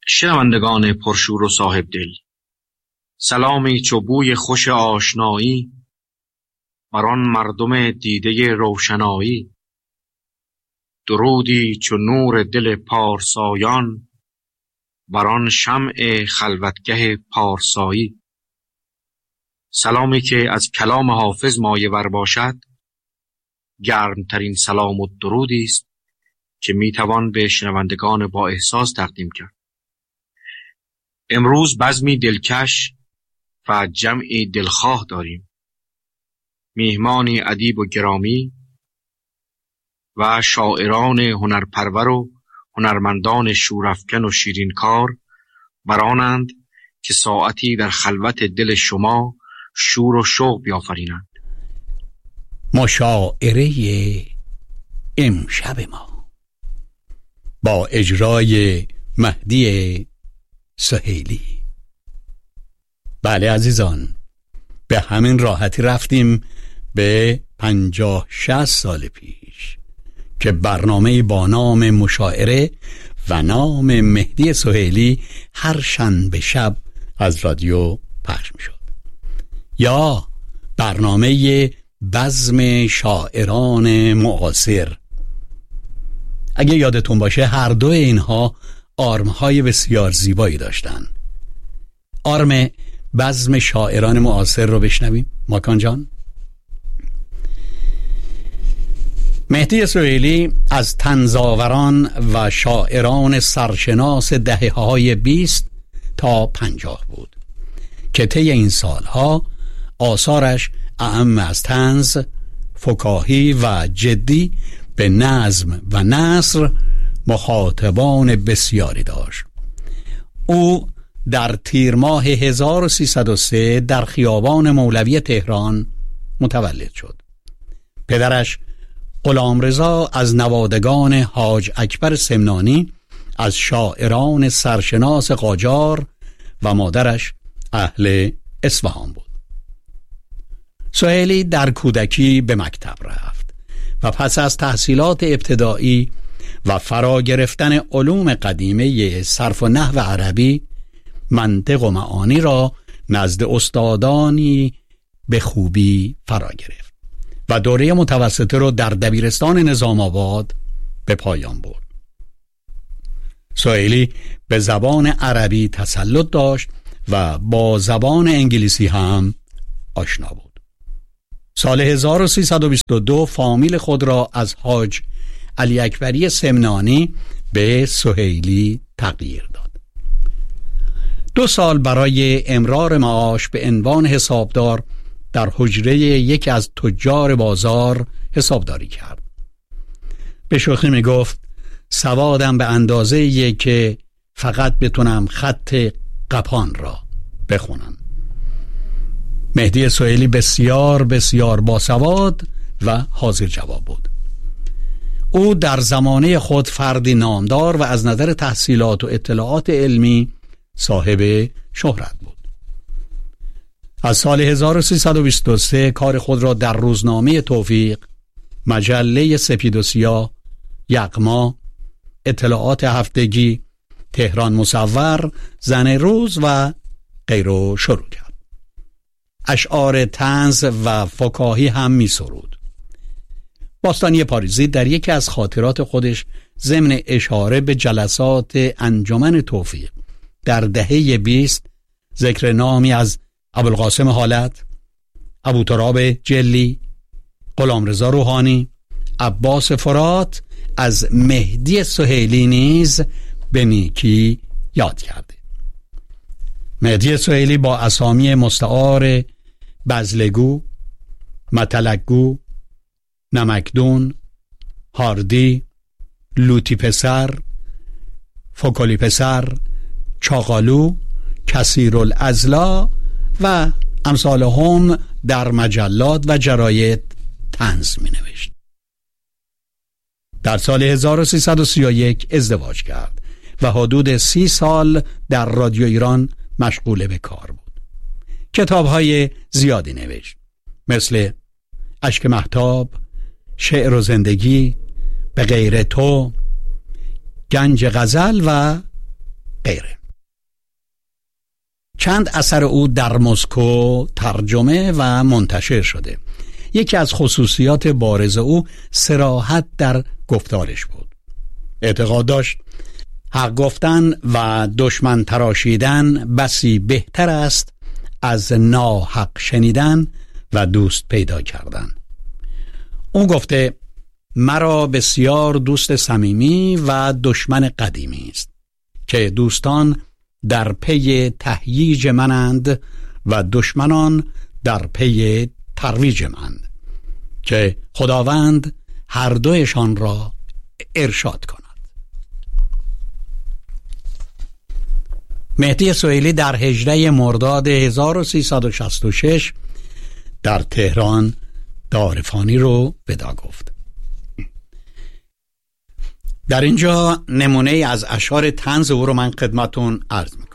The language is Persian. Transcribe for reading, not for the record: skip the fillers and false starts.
شنوندگان پرشور و صاحب دل، سلامی چو بوی خوش آشنایی بر آن مردم دیده روشنایی. درودی چو نور دل پارسایان بر آن شمع خلوتگه پارسایی. سلامی که از کلام حافظ مایه ور باشد، گرمترین سلام و درودی است که میتوان به شنوندگان با احساس تقدیم کرد. امروز بزمی دلکش و جمعی دلخواه داریم. میهمانی ادیب و گرامی و شاعران هنرپرور و هنرمندان شورافکن و شیرین کار برانند که ساعتی در خلوت دل شما شور و شوق بیافرینند. مشاعره امشب ما با اجرای مهدی سهیلی. بله عزیزان، به همین راحتی رفتیم به 50-60 سال پیش که برنامه با نام مشاعره و نام مهدی سهیلی هر شنبه شب از رادیو پخش می شد، یا برنامه بزم شاعران معاصر. اگه یادتون باشه هر دو اینها آرم‌های بسیار زیبایی داشتن. آرم بزم شاعران معاصر رو بشنویم ماکان جان. مهدی سهیلی از طنزآوران و شاعران سرشناس دهه‌های 20 تا 50 بود که طی این سالها آثارش اعم از طنز، فکاهی و جدی به نظم و نثر مخاطبان بسیاری داشت. او در تیر ماه 1303 در خیابان مولوی تهران متولد شد. پدرش غلامرضا از نوادگان حاج اکبر سمنانی از شاعران سرشناس قاجار و مادرش اهل اصفهان بود. سهیلی در کودکی به مکتب رفت و پس از تحصیلات ابتدایی و فرا گرفتن علوم قدیمه صرف و نحو عربی، منطق و معانی را نزد استادانی به خوبی فرا گرفت و دوره متوسطه را در دبیرستان نظام آباد به پایان برد. سهیلی به زبان عربی تسلط داشت و با زبان انگلیسی هم آشنا بود. سال 1322 فامیل خود را از حاج علی اکبری سمنانی به سهیلی تغییر داد. 2 سال برای امرار معاش به عنوان حسابدار در حجره یکی از تجار بازار حسابداری کرد. به شوخی می گفت سوادم به اندازه‌ایه که فقط بتونم خط قپان را بخونم. مهدی سهیلی بسیار بسیار باسواد و حاضر جواب بود. او در زمانه خود فردی نامدار و از نظر تحصیلات و اطلاعات علمی صاحب شهرت بود. از سال 1323 کار خود را در روزنامه توفیق، مجله سپید و سیاه، یغما، اطلاعات هفتگی، تهران مصور، زن روز و غیره شروع کرد. اشعار طنز و فکاهی هم می سرود. باستانی پاریزی در یکی از خاطرات خودش ضمن اشاره به جلسات انجمن توفیق در دهه 20 ذکر نامی از ابوالقاسم حالت، ابوتراب جلی، غلامرضا روحانی، عباس فرات از مهدی سهیلی نیز به نیکی یاد کرده. مهدی سهیلی با اسامی مستعار بزلگو، متلگو، نمکدون، هاردی، لوتی پسر، فکلی پسر، چاقالو، کثیرالعضلا و امثال هم در مجلات و جراید طنز می نوشت. در سال 1331 ازدواج کرد و حدود 30 سال در رادیو ایران مشغول به کار بود. کتاب‌های زیادی نوشت، مثل اشک مهتاب، شعر و زندگی، به غیر تو، گنج غزل و غیره. چند اثر او در مسکو ترجمه و منتشر شده. یکی از خصوصیات بارز او صراحت در گفتارش بود. اعتقاد داشت حق گفتن و دشمن تراشیدن بسی بهتر است از ناحق شنیدن و دوست پیدا کردن. او گفته مرا بسیار دوست صمیمی و دشمن قدیمی است که دوستان در پی تهییج منند و دشمنان در پی ترویج من، که خداوند هر دویشان را ارشاد کند. مهدی سهیلی در 18 مرداد 1366 در تهران دارفانی رو ودا گفت. در اینجا نمونه از اشعار طنز او رو من خدمتون عرض میکنم.